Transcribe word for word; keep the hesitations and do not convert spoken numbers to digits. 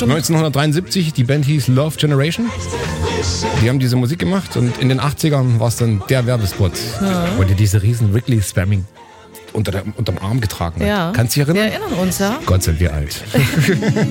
neunzehnhundertdreiundsiebzig, die Band hieß Love Generation. Die haben diese Musik gemacht und in den achtzigern war es dann der Werbespot, ja. wo die diese riesen Wrigley Spamming unter der, unterm Arm getragen hat. Ja. Kannst du dich erinnern? Wir erinnern uns, ja. Gott sind wir alt.